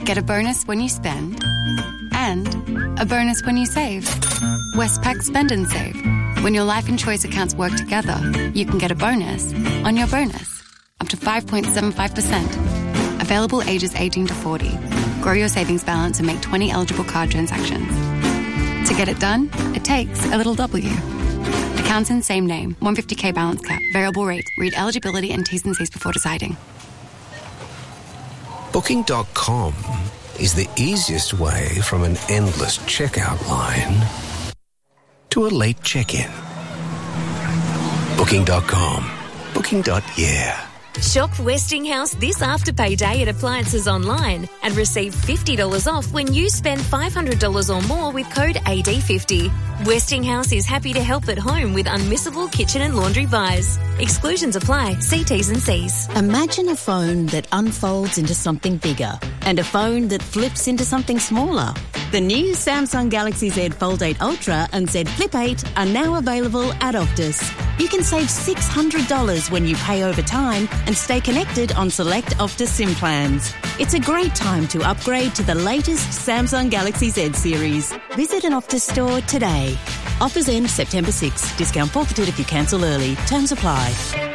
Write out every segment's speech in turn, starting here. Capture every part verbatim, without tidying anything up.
Get a bonus when you spend and a bonus when you save. Westpac Spend and Save. When your life and choice accounts work together, you can get a bonus on your bonus. Up to five point seven five percent. Available ages eighteen to forty. Grow your savings balance and make twenty eligible card transactions. To get it done, it takes a little W. Accounts in same name. one hundred fifty thousand balance cap. Variable rate. Read eligibility and T's and C's before deciding. Booking dot com is the easiest way from an endless checkout line to a late check-in. Booking dot com. Booking. Yeah. Shop Westinghouse this Afterpay Day at Appliances Online and receive fifty dollars off when you spend five hundred dollars or more with code A D fifty. Westinghouse is happy to help at home with unmissable kitchen and laundry buys. Exclusions apply. See T's and C's. Imagine a phone that unfolds into something bigger and a phone that flips into something smaller. The new Samsung Galaxy Z Fold eight Ultra and Z Flip eight are now available at Optus. You can save six hundred dollars when you pay over time and stay connected on select Optus SIM plans. It's a great time to upgrade to the latest Samsung Galaxy Z series. Visit an Optus store today. Offers end September sixth. Discount forfeited if you cancel early. Terms apply.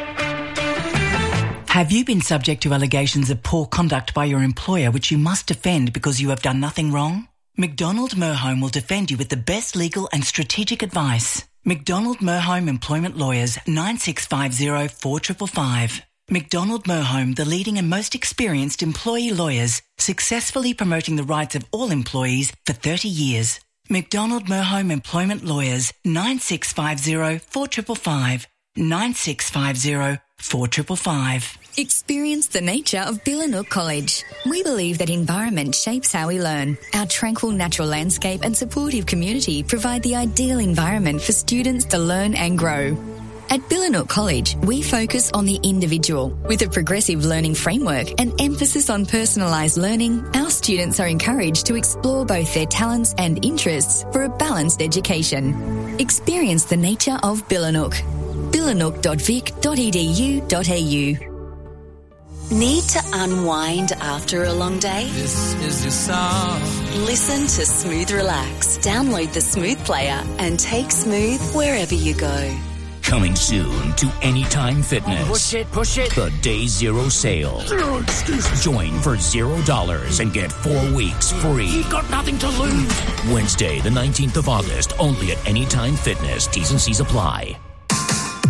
Have you been subject to allegations of poor conduct by your employer which you must defend because you have done nothing wrong? McDonald Merhome will defend you with the best legal and strategic advice. McDonald Merhome Employment Lawyers, nine six five zero, four five five five. McDonald Merhome, the leading and most experienced employee lawyers, successfully promoting the rights of all employees for thirty years. McDonald Merhome Employment Lawyers, nine six five zero, four five five five. nine six five zero, four five five five. Experience the nature of Billanook College. We believe that environment shapes how we learn. Our tranquil natural landscape and supportive community provide the ideal environment for students to learn and grow. At Billanook College, we focus on the individual. With a progressive learning framework and emphasis on personalised learning, our students are encouraged to explore both their talents and interests for a balanced education. Experience the nature of Billanook. billanook dot vic dot e d u dot a u. Need to unwind after a long day? This is your song. Listen to Smooth Relax. Download the Smooth Player and take Smooth wherever you go. Coming soon to Anytime Fitness. Push it, push it. The Day Zero Sale. Zero excuses. Join for zero dollars and get four weeks free. You've got nothing to lose. Wednesday, the nineteenth of August, only at Anytime Fitness. T's and C's apply.